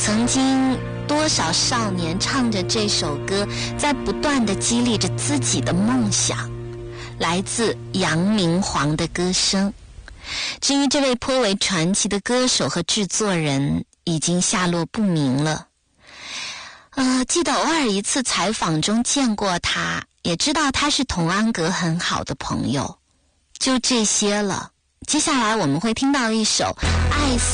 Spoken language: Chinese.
曾经多少少年唱着这首歌，在不断地激励着自己的梦想。来自杨明煌的歌声。至于这位颇为传奇的歌手和制作人，已经下落不明了。记得偶尔一次采访中见过他，也知道他是童安格很好的朋友。就这些了。接下来我们会听到一首《爱死》